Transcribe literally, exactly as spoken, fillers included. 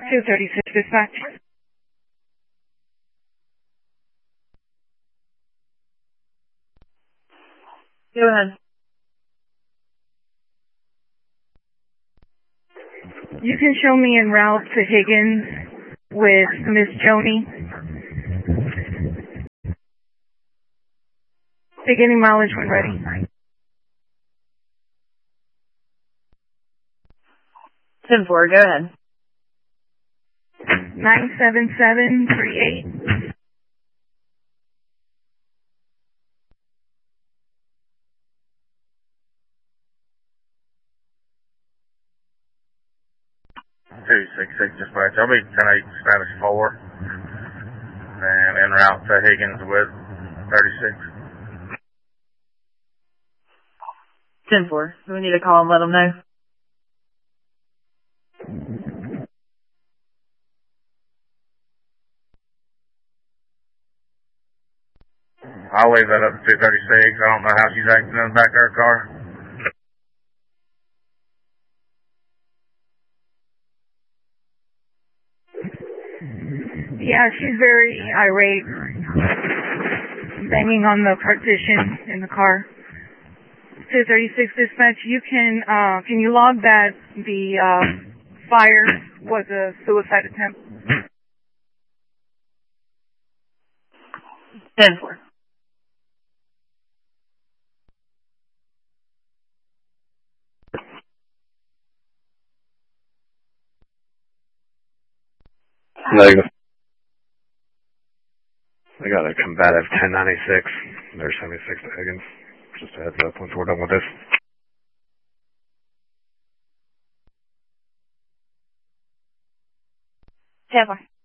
two thirty-six dispatch. Go ahead. You can show me en route to Higgins with Miss Joni. Beginning mileage when ready. ten four, go ahead. nine seven seven three eight. two six six dispatch. I'll be ten eight status four. And en route to Higgins with thirty-six. ten four. Do we need to call and let them know? I'll leave that up to two thirty-six. I don't know how she's acting in the back of her car. Yeah, she's very irate, banging on the partition in the car. two thirty-six dispatch, you can, uh, can you log that the, uh, fire was a suicide attempt? ten four. Negative. I got a combative ten ninety-six. There's seventy-six to Higgins. Just a heads up once we're done with this. ten four.